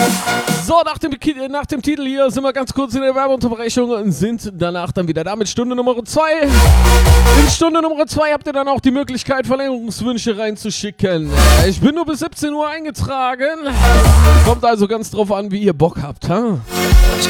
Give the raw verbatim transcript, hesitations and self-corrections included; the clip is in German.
So, nach dem, nach dem Titel hier sind wir ganz kurz in der Werbeunterbrechung und sind danach dann wieder da mit Stunde Nummer zwei. In Stunde Nummer zwei habt ihr dann auch die Möglichkeit, Verlängerungswünsche reinzuschicken. Ich bin nur bis siebzehn Uhr eingetragen. Kommt also ganz drauf an, wie ihr Bock habt. Ha? Ich